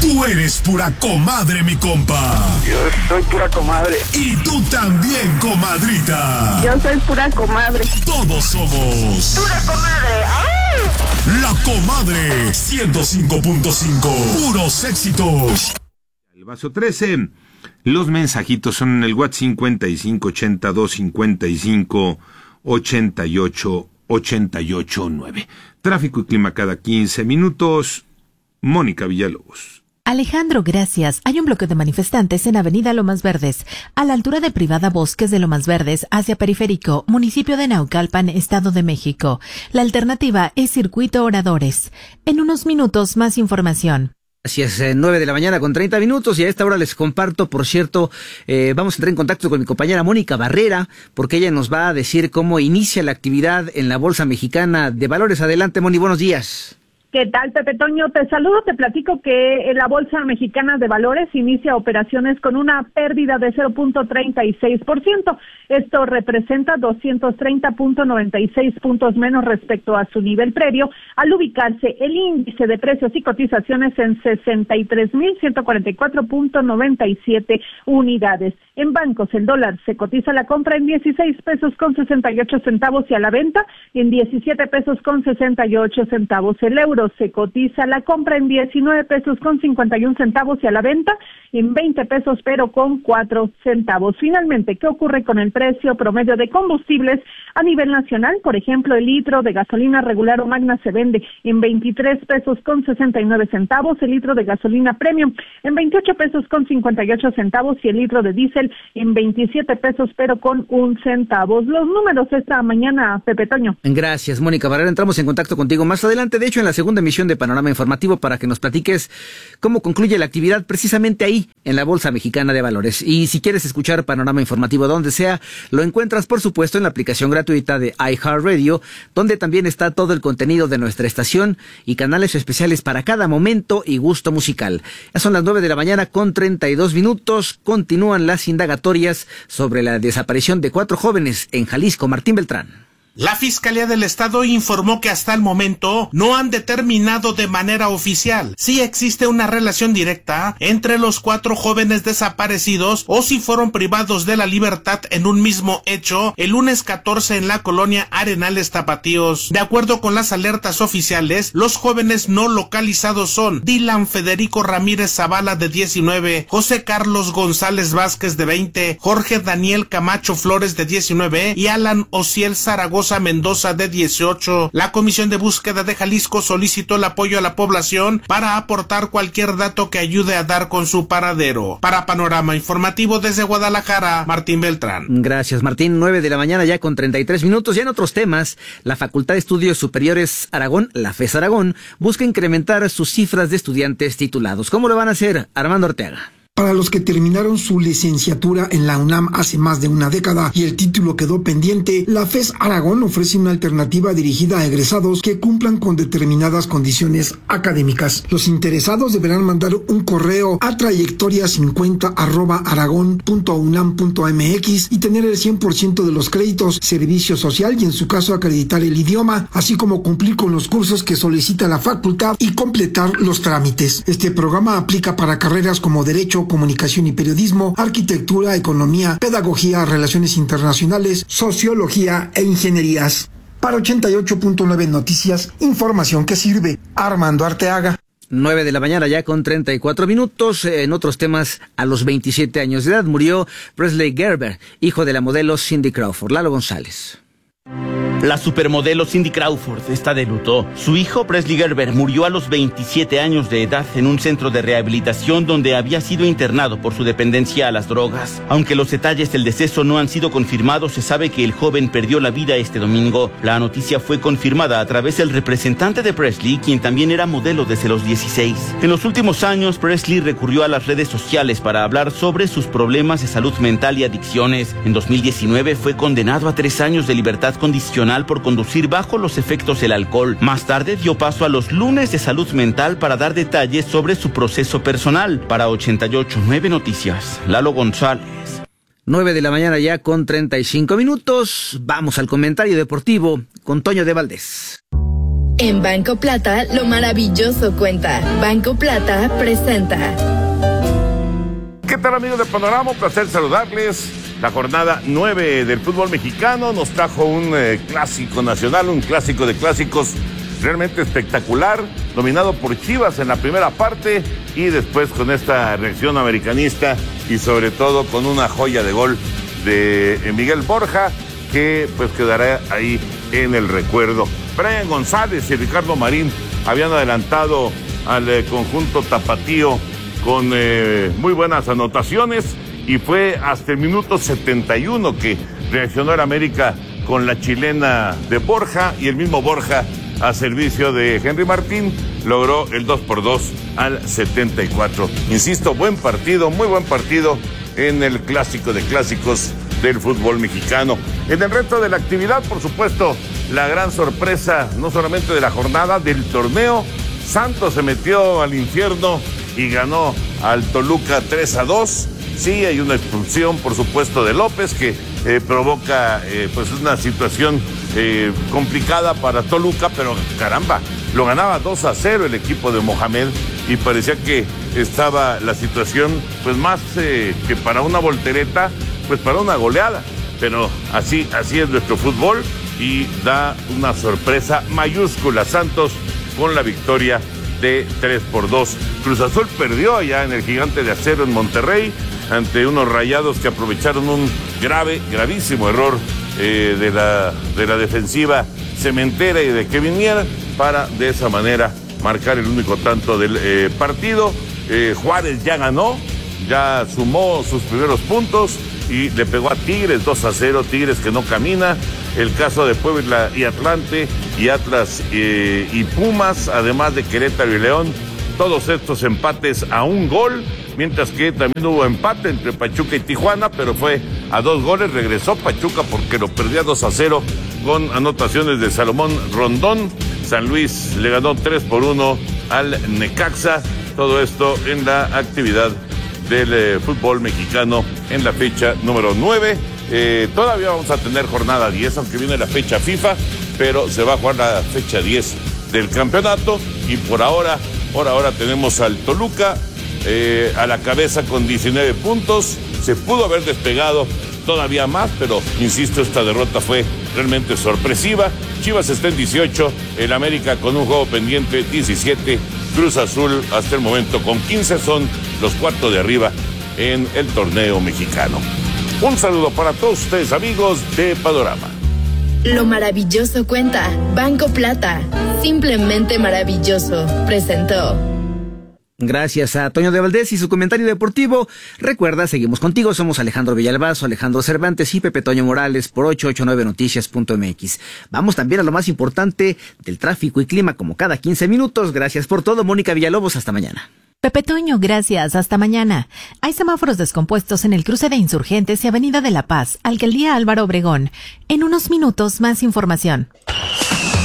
Tú eres pura comadre, mi compa. Yo soy pura comadre. Y tú también, comadrita. Yo soy pura comadre. Todos somos pura comadre. ¡Ay! La Comadre 105.5. Puros éxitos. El vaso 13. Los mensajitos son en el WhatsApp 55 82 55 88 88 9. Tráfico y clima cada 15 minutos. Mónica Villalobos. Alejandro, gracias. Hay un bloque de manifestantes en Avenida Lomas Verdes, a la altura de Privada Bosques de Lomas Verdes, hacia Periférico, municipio de Naucalpan, Estado de México. La alternativa es Circuito Oradores. En unos minutos, más información. Así es, 9 de la mañana con 30 minutos y a esta hora les comparto, por cierto, vamos a entrar en contacto con mi compañera Mónica Barrera, porque ella nos va a decir cómo inicia la actividad en la Bolsa Mexicana de Valores. Adelante, Moni, buenos días. ¿Qué tal, Pepe Toño? Te saludo, te platico que la Bolsa Mexicana de Valores inicia operaciones con una pérdida de 0.36%. Esto representa 230.96 puntos menos respecto a su nivel previo, al ubicarse el índice de precios y cotizaciones en 63.144.97 unidades. En bancos, el dólar se cotiza a la compra en 16 pesos con 68 centavos y a la venta en 17 pesos con 68 centavos. El euro se cotiza a la compra en 19 pesos con 51 centavos y a la venta en 20 pesos pero con 4 centavos. Finalmente, ¿qué ocurre con el precio promedio de combustibles a nivel nacional? Por ejemplo, el litro de gasolina regular o magna se vende en 23 pesos con 69 centavos, el litro de gasolina premium en 28 pesos con 58 centavos y el litro de diésel en 27 pesos pero con 1 centavo. Los números esta mañana, Pepe Toño. Gracias, Mónica Barrera. Entramos en contacto contigo más adelante, de hecho en la segunda emisión de Panorama Informativo, para que nos platiques cómo concluye la actividad precisamente ahí en la Bolsa Mexicana de Valores. Y si quieres escuchar Panorama Informativo donde sea, lo encuentras por supuesto en la aplicación gratuita de iHeartRadio, donde también está todo el contenido de nuestra estación y canales especiales para cada momento y gusto musical. Ya son las 9 de la mañana con 32 minutos. Continúan las indagatorias sobre la desaparición de 4 jóvenes en Jalisco. Martín Beltrán. La Fiscalía del Estado informó que hasta el momento no han determinado de manera oficial si existe una relación directa entre los 4 jóvenes desaparecidos o si fueron privados de la libertad en un mismo hecho el lunes 14 en la colonia Arenales Tapatíos. De acuerdo con las alertas oficiales, los jóvenes no localizados son Dylan Federico Ramírez Zavala de 19, José Carlos González Vázquez de 20, Jorge Daniel Camacho Flores de 19 y Alan Ociel Zaragoza Mendoza de 18. La Comisión de Búsqueda de Jalisco solicitó el apoyo a la población para aportar cualquier dato que ayude a dar con su paradero. Para Panorama Informativo desde Guadalajara, Martín Beltrán. Gracias, Martín. 9 de la mañana ya con 33 minutos. Ya en otros temas, la Facultad de Estudios Superiores Aragón, la FES Aragón, busca incrementar sus cifras de estudiantes titulados. ¿Cómo lo van a hacer? Armando Ortega. Para los que terminaron su licenciatura en la UNAM hace más de una década y el título quedó pendiente, la FES Aragón ofrece una alternativa dirigida a egresados que cumplan con determinadas condiciones académicas. Los interesados deberán mandar un correo a trayectoria50@aragon.unam.mx y tener el 100% de los créditos, servicio social y en su caso acreditar el idioma, así como cumplir con los cursos que solicita la facultad y completar los trámites. Este programa aplica para carreras como Derecho, Comunicación y Periodismo, Arquitectura, Economía, Pedagogía, Relaciones Internacionales, Sociología e Ingenierías. Para 88.9 Noticias, información que sirve. Armando Arteaga. 9 de la mañana ya con 34 minutos. En otros temas, a los 27 años de edad murió Presley Gerber, hijo de la modelo Cindy Crawford. Lalo González. La supermodelo Cindy Crawford está de luto. Su hijo Presley Gerber murió a los 27 años de edad en un centro de rehabilitación donde había sido internado por su dependencia a las drogas. Aunque los detalles del deceso no han sido confirmados, se sabe que el joven perdió la vida este domingo. La noticia fue confirmada a través del representante de Presley, quien también era modelo desde los 16. En los últimos años, Presley recurrió a las redes sociales para hablar sobre sus problemas de salud mental y adicciones. En 2019 fue condenado a 3 años de libertad condicional por conducir bajo los efectos del alcohol. Más tarde dio paso a los lunes de salud mental para dar detalles sobre su proceso personal. Para 88.9 Noticias, Lalo González. 9 de la mañana ya con 35 minutos. Vamos al comentario deportivo con Toño de Valdés. En Banco Plata, lo maravilloso cuenta. Banco Plata presenta. ¿Qué tal, amigos de Panorama? Un placer saludarles. La jornada 9 del fútbol mexicano nos trajo un clásico nacional, un clásico de clásicos realmente espectacular, dominado por Chivas en la primera parte y después con esta reacción americanista y sobre todo con una joya de gol de Miguel Borja que pues quedará ahí en el recuerdo. Brian González y Ricardo Marín habían adelantado al conjunto tapatío con muy buenas anotaciones y fue hasta el minuto 71 que reaccionó el América con la chilena de Borja y el mismo Borja a servicio de Henry Martín logró el 2-2 al 74. Insisto, buen partido, muy buen partido en el clásico de clásicos del fútbol mexicano. En el resto de la actividad, por supuesto, la gran sorpresa, no solamente de la jornada, del torneo. Santos se metió al infierno y ganó al Toluca 3-2. Sí, hay una expulsión, por supuesto, de López que provoca pues una situación complicada para Toluca, pero caramba, lo ganaba 2-0 el equipo de Mohamed y parecía que estaba la situación pues más que para una voltereta, pues para una goleada. Pero así es nuestro fútbol y da una sorpresa mayúscula Santos con la victoria de 3-2. Cruz Azul perdió allá en el Gigante de Acero en Monterrey ante unos Rayados que aprovecharon un gravísimo error de la defensiva cementera y de Kevin Mier para de esa manera marcar el único tanto del partido. Juárez ya ganó, ya sumó sus primeros puntos y le pegó a Tigres 2-0, Tigres que no camina. El caso de Puebla y Atlante y Atlas y Pumas, además de Querétaro y León, todos estos empates a un gol, mientras que también hubo empate entre Pachuca y Tijuana, pero fue a 2 goles, regresó Pachuca porque lo perdía 2-0 con anotaciones de Salomón Rondón. San Luis le ganó 3-1 al Necaxa, todo esto en la actividad del fútbol mexicano en la fecha número 9. Todavía vamos a tener jornada 10, aunque viene la fecha FIFA, pero se va a jugar la fecha 10 del campeonato y por ahora tenemos al Toluca a la cabeza con 19 puntos. Se pudo haber despegado todavía más, pero insisto, esta derrota fue realmente sorpresiva. Chivas está en 18, el América con un juego pendiente 17, Cruz Azul hasta el momento con 15, son los cuartos de arriba en el torneo mexicano. Un saludo para todos ustedes, amigos de Panorama. Lo maravilloso cuenta. Banco Plata. Simplemente maravilloso. Presentó. Gracias a Toño de Valdés y su comentario deportivo. Recuerda, seguimos contigo. Somos Alejandro Villalbazo, Alejandro Cervantes y Pepe Toño Morales por 889noticias.mx. Vamos también a lo más importante del tráfico y clima como cada 15 minutos. Gracias por todo. Mónica Villalobos, hasta mañana. Pepe Toño, gracias. Hasta mañana. Hay semáforos descompuestos en el cruce de Insurgentes y Avenida de la Paz, Alcaldía Álvaro Obregón. En unos minutos, más información.